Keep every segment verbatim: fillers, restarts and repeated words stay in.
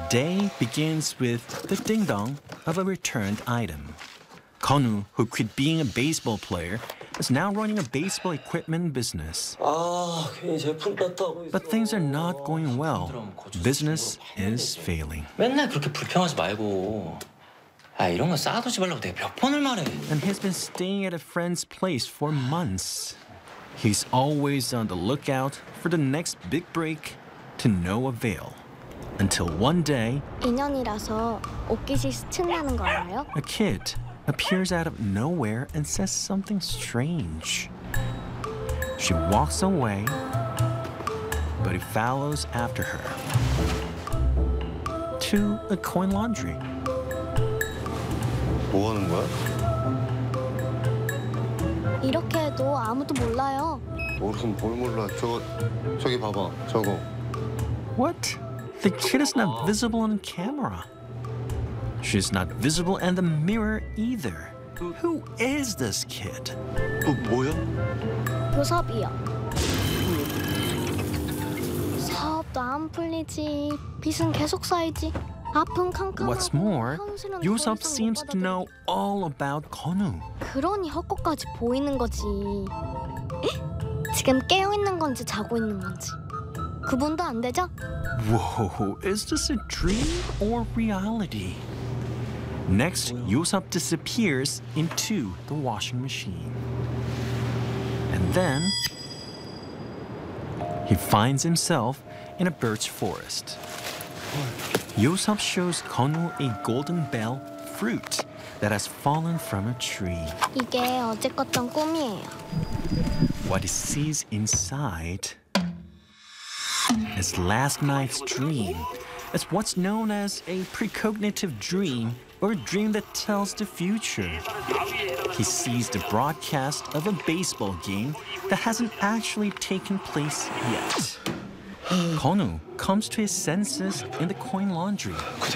day begins with the ding-dong of a returned item. Konu, who quit being a baseball player, is now running a baseball equipment business. 아, 괜히 제품 땄다고 있어. But things are not going well. Business is failing. 맨날 그렇게 불평하지 말고. 아, 이런 거 쌓아두지 말라고 내가 몇 번을 말해. And he's been staying at a friend's place for months. He's always on the lookout for the next big break to no avail. Until one day, 인연이라서 옷깃이 스친다는 거 알아요? a kid appears out of nowhere and says something strange. She walks away, but he follows after her to a coin laundry. 뭐 하는 거야? 이렇게 해도 아무도 몰라요. 모르긴 뭘 몰라. 저거, 저기 봐봐. 저거. What? The kid is not visible on camera. She's not visible in the mirror either. Who is this kid? 뭐, 뭐야? 요섭이요. 사업도 안 풀리지. 빚은 계속 쌓이지. 아픈 캄캄하고. What's more, 현실은 더 Yusop 이상 seems 못 to know 받아들여. all about Konu. 그러니 헛것까지 보이는 거지. 에? 지금 깨어 있는 건지 자고 있는 건지 구분도 안 되죠? Whoa, is this a dream or reality? Next, Yusop disappears into the washing machine. And then he finds himself in a birch forest. Yusop shows Konu a golden bell fruit that has fallen from a tree. 이게 어제 꿨던 꿈이에요. What he sees inside is last night's dream. It's what's known as a precognitive dream, or a dream that tells the future. He sees the broadcast of a baseball game that hasn't actually taken place yet. Konu comes to his senses in the coin laundry.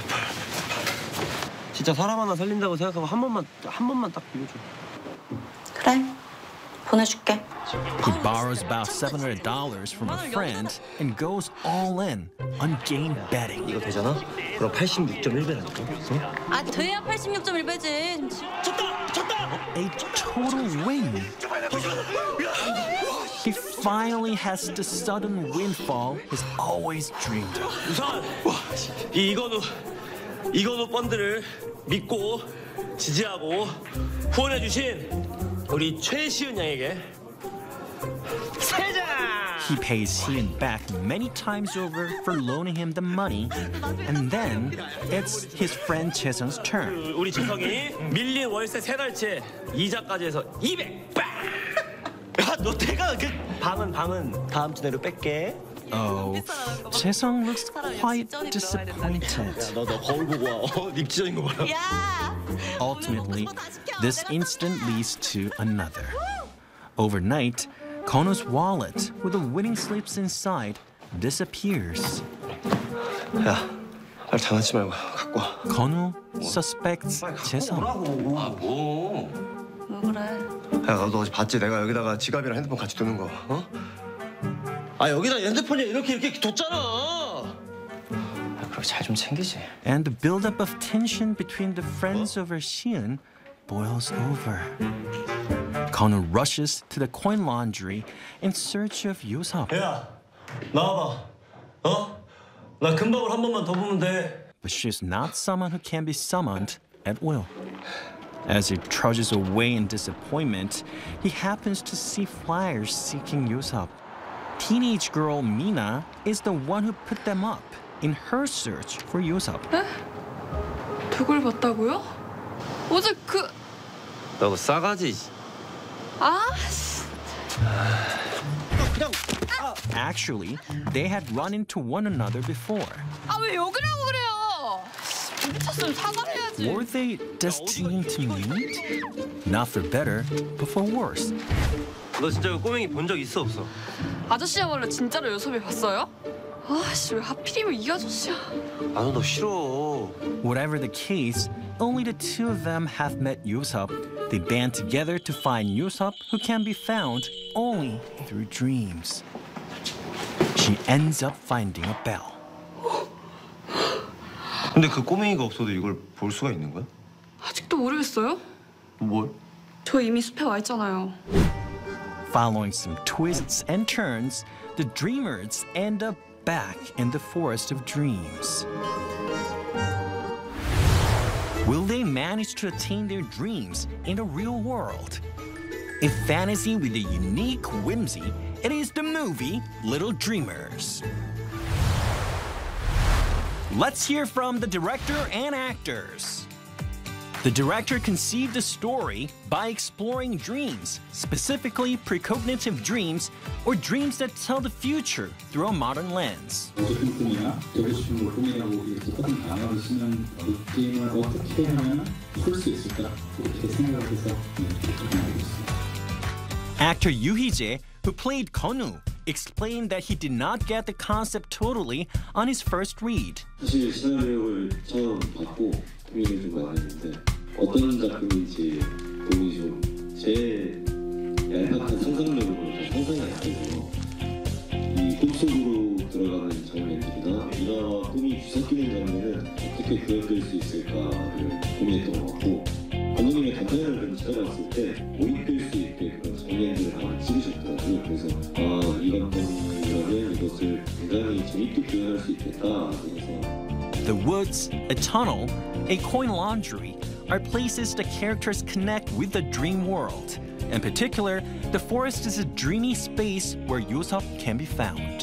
진짜 사람 하나 살린다고 생각하고 한 번만 한 번만 딱 빌려줘. 그래, 보내줄게. He borrows about seven hundred dollars from a friend and goes all in on game betting. 이거 되잖아? 그럼 팔십육 점 일 배라니까. 아, 돼야 팔십육 점 일 배지. 쳤다! 쳤다! A total win. He finally has the sudden windfall he's always dreamed of. 우선 이 이건우 이건우 펀드를 믿고 지지하고 후원해주신 우리 최시은 양에게 세 장! He pays Hyun back many times over for loaning him the money, and then it's his friend Chaesung's turn. 우리 재성이 밀린 월세 세 달째 이자까지 해서 이백! 빵! 야, 너 내가 그 방은 방은 다음 주 내로 뺄게. Oh, Chaesung looks quite disappointed. 너 너 거울 보고 와. 어, 립 찢어진 거 봐라. 야! Ultimately, this incident leads to another. Overnight, Kono's wallet with the winning slips inside disappears. 야, 빨리 장난치 말고 갖고 와. Kono suspects Chaesung. 아, 뭐? 왜 그래? 야, 너도 어제 봤지? 내가 여기다가 지갑이랑 핸드폰 같이 두는 거. 어? 아, 여기다 핸드폰이 이렇게 이렇게 뒀잖아. 그렇게 잘 좀 챙기지. And the buildup of tension between the friends over Hyun boils over. Kono rushes to the coin laundry in search of Yusop. 야, 나와봐. 어? 나 금방울 한 번만 더 보면 돼. But she's not someone who can be summoned at will. As he trudges away in disappointment, he happens to see flyers seeking Yusop. Teenage girl Mina is the one who put them up in her search for Yusop. 그걸 봤다고요? 어제 그... 너 싸가지. 아, Actually, they had run into one another before. 아, 왜 욕이라고 그래요? 미쳤으면 사과를 해야지. Were they destined to meet? Not for better, but for worse. 너 진짜 그 꼬맹이 본 적 있어 없어? 아저씨야말로 진짜로 요섭이 봤어요? 아씨, 왜 하필이면 이 아저씨야? 나도 너 싫어. Whatever the case, only the two of them have met Yusop. They band together to find Yusop, who can be found only through dreams. She ends up finding a bell. 근데 그 꼬맹이가 없어도 이걸 볼 수가 있는 거야? 아직도 모르겠어요? 뭘? 저 이미 숲에 와 있잖아요. Following some twists and turns, the dreamers end up back in the forest of dreams. Will they manage to attain their dreams in the real world? A fantasy with a unique whimsy, it is the movie Little Dreamers. Let's hear from the director and actors. The director conceived the story by exploring dreams, specifically precognitive dreams or dreams that tell the future through a modern lens. 어떤 꿈이나 되고 싶은 걸 꿈이라고 이렇게 똑같은 단어를 쓰는 느낌을 어떻게 하면 풀 수 있을까? 그렇게 생각해서 이렇게 하고 있습니다. Actor Yoo Hee-jae, who played Konu, explained that he did not get the concept totally on his first read. 사실 시나리오를 처음 받고 고민을 좀 많이 했는데 어떤 작품인지 고민이 좀 제 얄팍한 상상력으로 상상이 안 돼서 이 꿈속으로 들어가는 장면들이나 일화와 꿈이 뒤섞이는 장면은 어떻게 구현될 수 있을까를 고민했던 것 같고 감독님의 단편을 좀 찾아봤을 때 몰입될 수 있게 그런 장면들을 많이 찍으셨더라고요. 그래서 아, 이 감독님이라면 이것을 굉장히 재밌게 구현할 수 있겠다 그래서 The woods, a tunnel, a coin laundry are places the characters connect with the dream world. In particular, the forest is a dreamy space where Yosop can be found.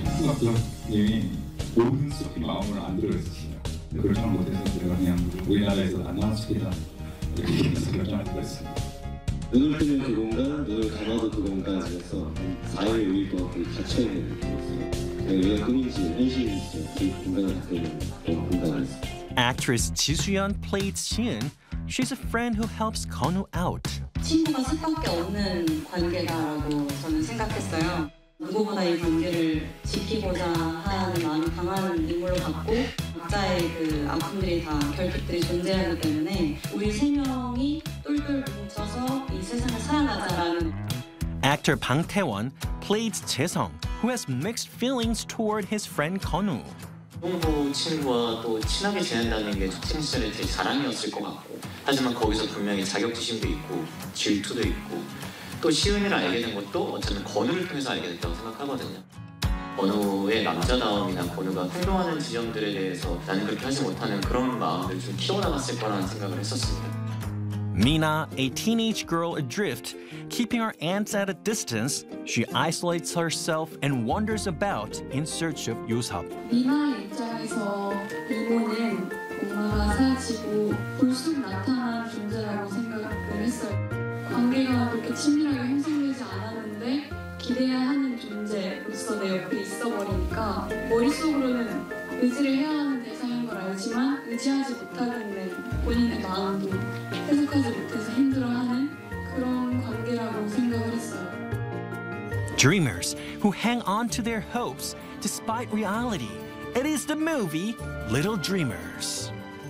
감독님이 모든 숲이 마음을 안 들어있었어요. 그걸 잘 못해서 제가 그냥 우리나라에서 안 나온 숲이다 이렇게 결정하게 됐습니다. 눈을 뜨면 그 공간, 눈을 감아도 그 공간에서 사 일 오 일 동안 거의 갇혀있는 느낌이었어요. 내가 꿈인지 현실인지 그 공간에 갇혀있는 그런 공간이었어요. Actress Ji Soo-yeon played Shin. She's a friend who helps Konu out. 친구가 셋밖에 없는 관계다라고 저는 생각했어요. 누구보다 이 관계를 지키고자 하는 마음이 강한 인물로 봤고 각자의 그 아픔들이 다 결핍들이 존재하기 때문에 우리 세 명이 똘똘 뭉쳐서 이 세상을 살아가자라는 Actor Bang Tae-won played Jae-sung, who has mixed feelings toward his friend Konu. 홍보 친구와 또 친하게 지낸다는 게 초창 시절에 제 자랑이었을 것 같고 하지만 거기서 분명히 자격지심도 있고 질투도 있고 또 시은이를 알게 된 것도 어쩌면 건우를 통해서 알게 됐다고 생각하거든요. 건우의 남자다움이나 건우가 행동하는 지점들에 대해서 나는 그렇게 하지 못하는 그런 마음을 좀 키워나갔을 거라는 생각을 했었습니다. Mina, a teenage girl adrift, keeping her aunts at a distance, she isolates herself and wanders about in search of Yosop. 미나의 입장에서 이모는 엄마가 사라지고 불쑥 나타난 존재라고 생각을 했어요. 관계가 그렇게 친밀하게 형성되지 않았는데 기대야 하는 존재로서 내 옆에 있어버리니까 머릿속으로는 의지를 해야 하는 대상인 걸 알지만 의지하지 못하겠는 본인의 마음도 해석하지 못해서 힘들어하는 그런 관계라고 생각을 했어요. Dreamers who hang on to their hopes despite reality. It is the movie Little Dreamers.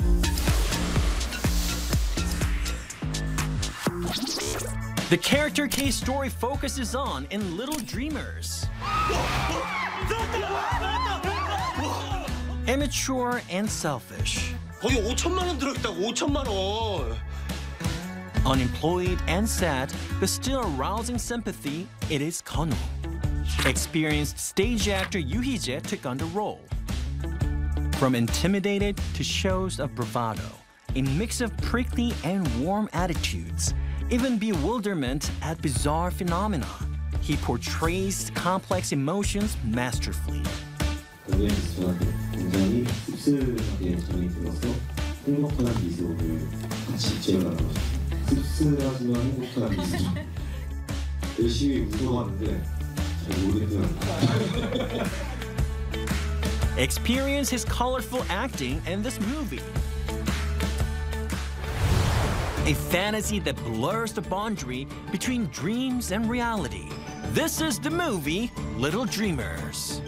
The character case story focuses on in Little Dreamers. Immature and selfish. 거기 오천만 원 들어있다고 오천만 원. Unemployed and sad, but still arousing sympathy, it is Konu. Experienced stage actor Yoo Hee-jae took on the role. From intimidated to shows of bravado, a mix of prickly and warm attitudes, even bewilderment at bizarre phenomena, he portrays complex emotions masterfully. 굉장히 씁쓸하게 정이 들어서 행복한 미소를 같이 지어가고 싶어요. 씁쓸하지만 행복한 미소. 열심히 웃어봤는데 잘 모르겠더라고요. Experience his colorful acting in this movie. A fantasy that blurs the boundary between dreams and reality. This is the movie Little Dreamers.